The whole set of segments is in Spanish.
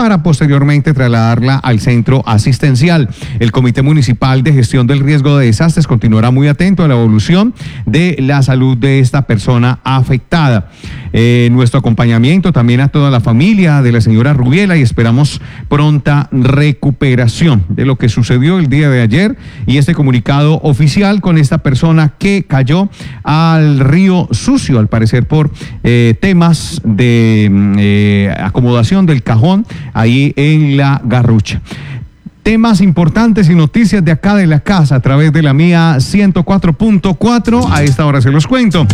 para posteriormente trasladarla al centro asistencial. El Comité Municipal de Gestión del Riesgo de Desastres continuará muy atento a la evolución de la salud de esta persona afectada. Nuestro acompañamiento también a toda la familia de la señora Rubiela y esperamos pronta recuperación de lo que sucedió el día de ayer y este comunicado oficial con esta persona que cayó al río Sucio, al parecer por temas de acomodación del cajón ahí en La Garrucha. Temas importantes y noticias de acá de la casa a través de la mía 104.4. A esta hora se los cuento.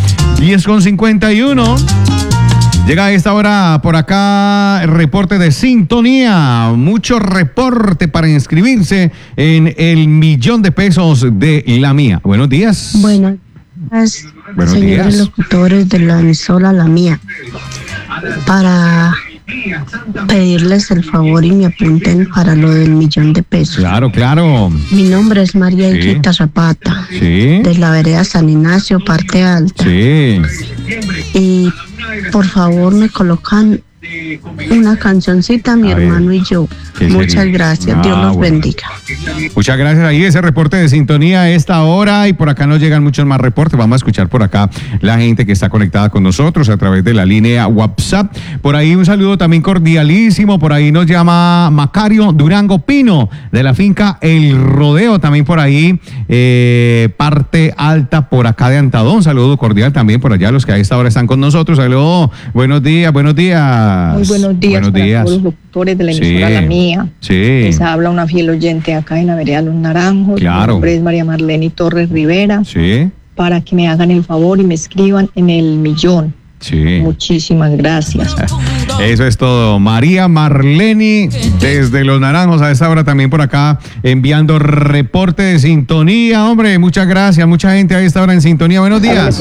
10:51. Llega a esta hora por acá el reporte de sintonía. Mucho reporte para inscribirse en el $1.000.000 de la mía. Buenos días. Buenos señores locutores de la emisora La Mía. Para pedirles el favor y me apunten para lo del $1.000.000. Claro, claro. Mi nombre es María Higuita Zapata, de la vereda San Ignacio, parte alta. Sí. Y por favor me colocan una cancioncita, mi hermano y yo. Muchas gracias, Dios los bendiga. Muchas gracias, ahí ese reporte de sintonía a esta hora y por acá nos llegan muchos más reportes. Vamos a escuchar por acá la gente que está conectada con nosotros a través de la línea WhatsApp. Por ahí un saludo también cordialísimo, por ahí nos llama Macario Durango Pino de la finca El Rodeo, también por ahí parte alta por acá de Antadón. Saludo cordial también por allá a los que a esta hora están con nosotros. Saludos, buenos días, buenos días. Muy buenos días para todos los locutores de la emisora La Mía. Sí. Les habla una fiel oyente acá en la vereda Los Naranjos. Claro. Mi nombre es María Marlene Torres Rivera. Sí. Para que me hagan el favor y me escriban en el $1.000.000. Sí. Muchísimas gracias. Eso es todo. María Marleni desde Los Naranjos a esta hora también por acá enviando reporte de sintonía. Hombre, muchas gracias. Mucha gente a esta hora en sintonía. Buenos días.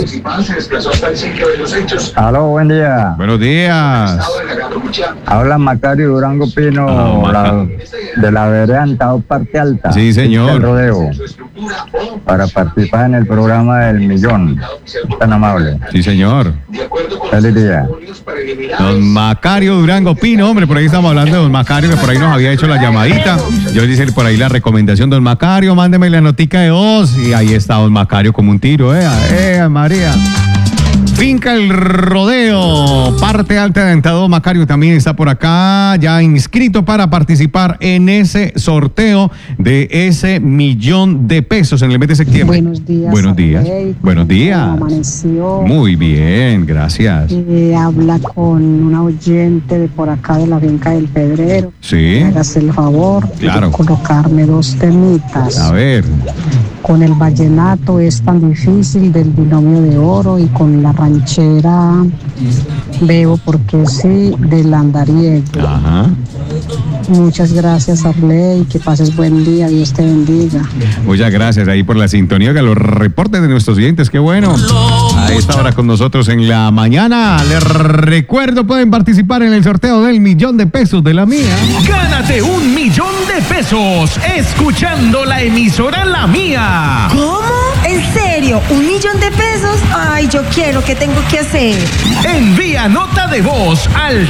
Aló, buen día. Buenos días. Habla Macario Durango Pino, de la vereda Antadón, parte alta. Sí, señor. El Rodeo. Para participar en el programa del $1.000.000. Tan amable. Sí, señor. Feliz día. Don Macario Durango Pino, hombre, por ahí estamos hablando de don Macario, que por ahí nos había hecho la llamadita. Yo le hice por ahí la recomendación, don Macario, mándeme la notica de voz. Y ahí está don Macario como un tiro, María. Finca El Rodeo, parte alta de Antadón. Macario también está por acá, ya inscrito para participar en ese sorteo de ese $1.000.000 en el mes de septiembre. Buenos días. Buenos días. Buenos días. Amaneció. Muy bien, gracias. Habla con una oyente de por acá de la finca del Pedrero. Sí. Hágase el favor Claro. de colocarme 2 temitas. A ver. Con el vallenato es tan difícil del binomio de oro y con la ranchera Bebo porque sí del andariego. Ajá. Muchas gracias, Arley, que pases buen día, Dios te bendiga. Muchas gracias ahí por la sintonía, que los reportes de nuestros oyentes, qué bueno. A esta hora con nosotros en la mañana. Les recuerdo, pueden participar en el sorteo del $1.000.000 de la mía. Gánate $1.000.000 escuchando la emisora La Mía. ¿Cómo? ¿En serio? $1.000.000? Ay, yo quiero, ¿qué tengo que hacer? Envía nota de voz al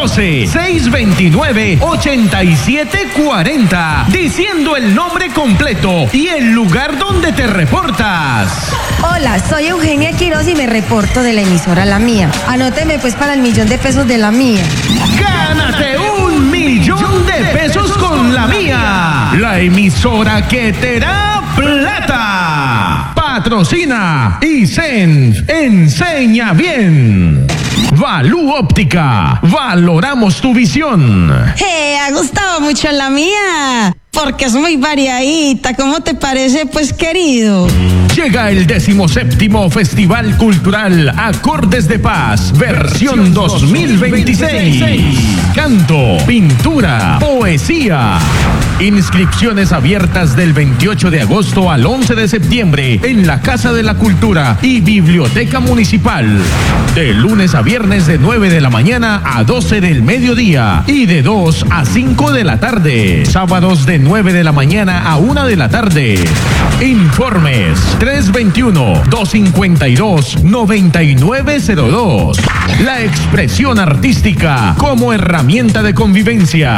312-629-8740 diciendo el nombre completo y el lugar donde te reportas. Hola, soy Eugenia Quiroz y me reporto de la emisora La Mía. Anóteme pues para el $1.000.000 de La Mía. ¡Gánate $1.000.000 con La Mía! La emisora que te da plata. Patrocina Isenf Enseña Bien. Valú Óptica, valoramos tu visión. Ha gustado mucho La Mía, porque es muy variadita. ¿Cómo te parece, pues, querido? Llega el 17º Festival Cultural Acordes de Paz, versión 2026. Canto, pintura, poesía. Inscripciones abiertas del 28 de agosto al 11 de septiembre en la Casa de la Cultura y Biblioteca Municipal. De lunes a viernes de 9 de la mañana a 12 del mediodía y de 2 a 5 de la tarde. Sábados de 9 de la mañana a 1 de la tarde. Informes 321-252-9902. La expresión artística como herramienta de convivencia.